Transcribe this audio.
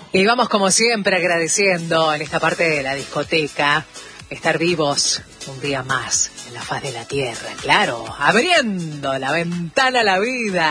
Y vamos como siempre agradeciendo en esta parte de la discoteca estar vivos un día más en la faz de la tierra, claro, abriendo la ventana a la vida.